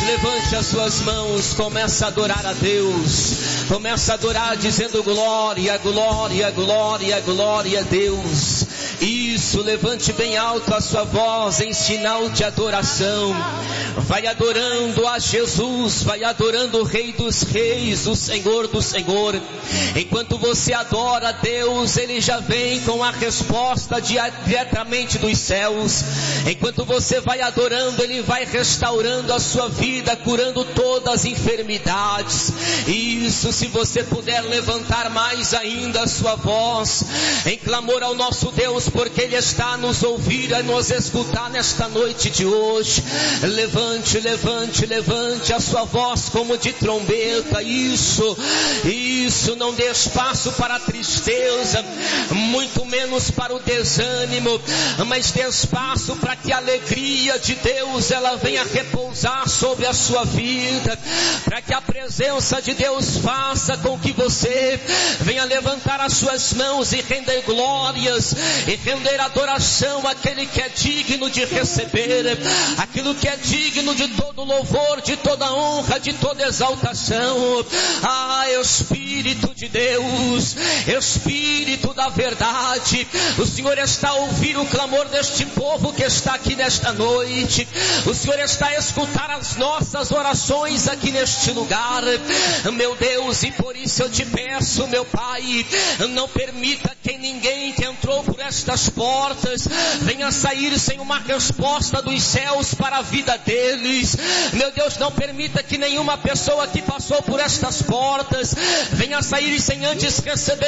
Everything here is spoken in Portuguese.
levante as suas mãos, começa a adorar a Deus. Começa a adorar dizendo glória, glória, glória, glória a Deus. Isso, levante bem alto a sua voz em sinal de adoração. Vai adorando a Jesus, vai adorando o Rei dos Reis, o Senhor do Senhor. Enquanto você adora a Deus, Ele já vem com a resposta diretamente dos céus. Enquanto você vai adorando, Ele vai restaurando a sua vida, curando todas as enfermidades. Isso, se você puder levantar mais ainda a sua voz em clamor ao nosso Deus, porque Ele está a nos ouvir, a nos escutar nesta noite de hoje. Levante, levante, levante a sua voz como de trombeta. Isso, não dê espaço para a tristeza, muito menos para o desânimo, mas dê espaço para que a alegria de Deus ela venha repousar sobre a sua vida, para que a presença de Deus faça com que você venha levantar as suas mãos e render glórias e render adoração àquele que é digno de receber, aquilo que é digno de todo louvor, de toda honra, de toda exaltação. Espírito de Deus, Espírito da verdade, o Senhor está a ouvir o clamor deste povo que está aqui nesta noite. O Senhor está a escutar as nossas orações aqui neste lugar, meu Deus, e por isso eu te peço, meu Pai, não permita que ninguém que entrou por estas portas venha sair sem uma resposta dos céus para a vida deles. Meu Deus, não permita que nenhuma pessoa que passou por estas portas venha sair sem antes receber